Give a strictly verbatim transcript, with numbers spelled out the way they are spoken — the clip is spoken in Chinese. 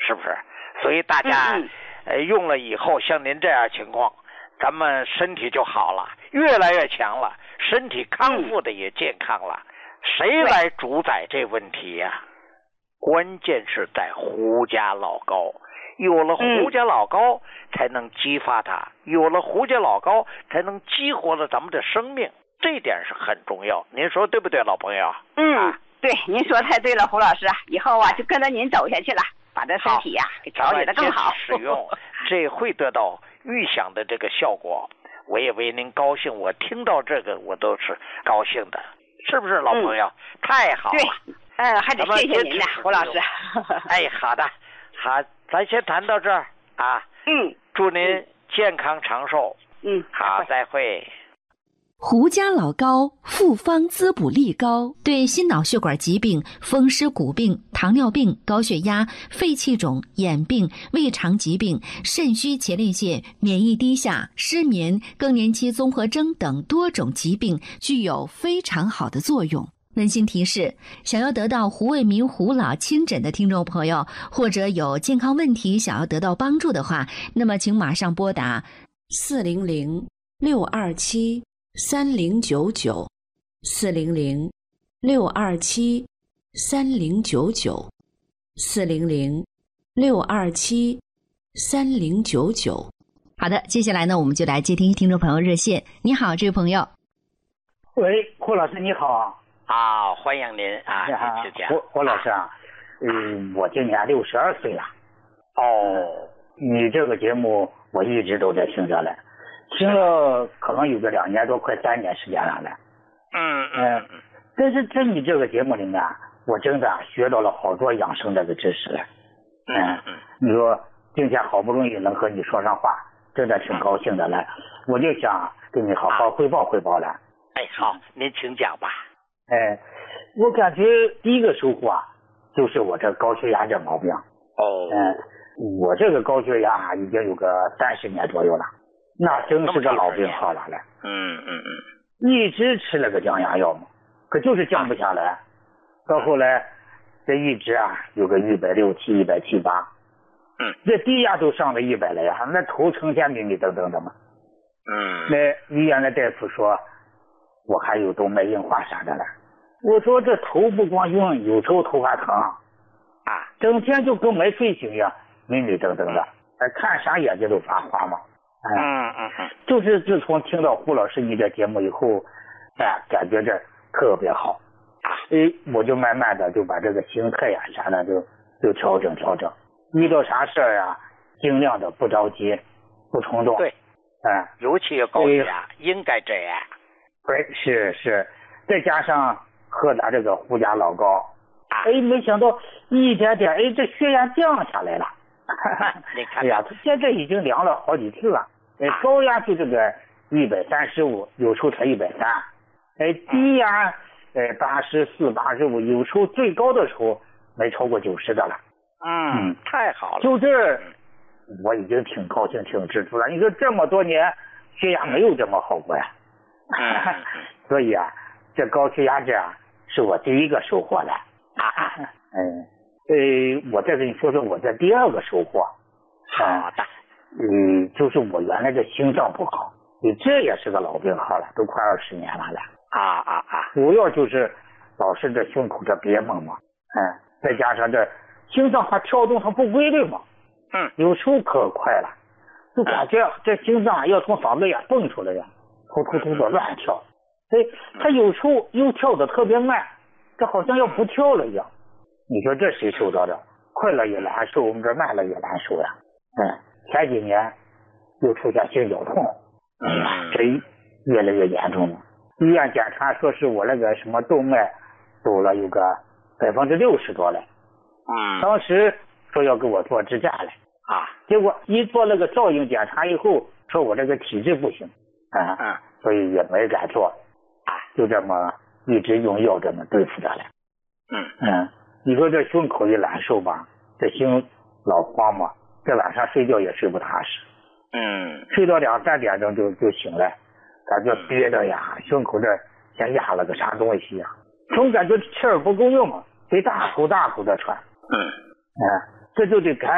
是不是？所以大家、 嗯嗯、 呃用了以后，像您这样情况，咱们身体就好了，越来越强了，身体康复的也健康了。嗯、谁来主宰这问题呀、啊？关键是在胡家老高。有了胡家老高，嗯、才能激发他；有了胡家老高，才能激活了咱们的生命。这点是很重要，您说对不对，老朋友？ 嗯，啊、对，您说太对了，胡老师，以后啊就跟着您走下去了，把这身体呀、啊、给调理得更好。 使用这会得到预想的这个效果，我也为您高兴。我听到这个，我都是高兴的，是不是，老朋友？嗯、太好了。 对，嗯，还得谢谢您呢，胡老师。 哎，好的，好。咱先谈到这儿啊， 嗯， 祝您健康长寿， 嗯， 好，再会。 胡家老高复方滋补力高，对心脑血管疾病、风湿骨病、糖尿病、高血压、肺气肿、眼病、胃肠疾病、肾虚前列腺、免疫低下、失眠、更年期综合征等多种疾病具有非常好的作用。温馨提示：想要得到胡卫民胡老亲诊的听众朋友，或者有健康问题想要得到帮助的话，那么请马上拨打四零零六二七三零九九，四零零六二七三零九九，四零零六二七三零九九。好的，接下来呢，我们就来接听听众朋友热线。你好，这位朋友。 喂，胡老师你好。 啊，欢迎您啊，您请讲。 胡胡老师啊，嗯，我今年六十二岁了。哦，你这个节目我一直都在听着嘞，听了可能有个两年多，快三年时间了嘞。 嗯嗯。但是在你这个节目里面，我真的学到了好多养生的知识嘞。 嗯嗯。 你说今天好不容易能和你说上话，真的挺高兴的嘞。我就想跟你好好汇报汇报了。 哎，好，您请讲吧。 哎，我感觉第一个收获啊，就是我这高血压这毛病。 哦。 嗯，我这个高血压已经有个三十年左右了，那真是个老病号了嘞。 嗯嗯嗯。 一直吃了个降压药嘛，可就是降不下来。到后来，这一直啊有个一百六七、一百七八。 嗯。 这低压都上了一百了呀，那头呈现迷迷瞪瞪的嘛。 嗯。 那医院的大夫说，我还有动脉硬化啥的了。我说这头不光晕，有时候头还疼啊，整天就跟没睡醒一样，迷迷瞪瞪的，哎，看啥眼睛都发花嘛。 哎、嗯嗯嗯， 就是自从听到胡老师你这节目以后，哎，感觉这特别好，哎，我就慢慢的就把这个心态呀啥的就就调整调整，遇到啥事儿啊，尽量的不着急，不冲动。 对， 哎， 尤其高血压、哎、应该这样。 对，是是，再加上喝咱这个胡家老高，哎，没想到一点点，哎，这血压降下来了。 你看， 哎呀，他现在已经量了好几次了，哎，高压就这个一百三十五，有时候才一百三，哎，低压哎八十四、八十五，有时候最高的时候没超过九十的了。 嗯，太好了。 就这，我已经挺高兴、挺知足了。你说这么多年血压没有这么好过呀。 嗯、 所以啊，这高血压这样是我第一个收获了。 啊， 嗯，呃，我再跟你说说我这第二个收获。 好的。 嗯，就是我原来这心脏不好，你这也是个老病号了，都快二十年了了。 啊啊啊！ 主要就是老是这胸口这憋闷嘛，嗯，再加上这心脏它跳动它不规律嘛， 嗯， 有时候可快了，就感觉这心脏要从嗓子眼蹦出来呀。突突突的乱跳，哎，他有时候又跳的特别慢，这好像要不跳了一样。你说这谁受得了？快了也难受，我们这慢了也难受呀。嗯，前几年又出现心绞痛，嗯，这越来越严重了。医院检查说是我那个什么动脉走了有个百分之六十多了。 嗯， 当时说要给我做支架了啊， 结果一做那个照应检查以后，说我这个体质不行。啊嗯， 所以也没敢做，啊，就这么一直用药这么对付着了。 嗯嗯，你说这胸口一难受吧，这心老慌嘛，这晚上睡觉也睡不踏实。 嗯， 睡到两三点钟就就醒来，感觉憋的呀，胸口这像压了个啥东西一样，总感觉气儿不够用嘛，得大口大口的喘。 嗯， 嗯，这就得赶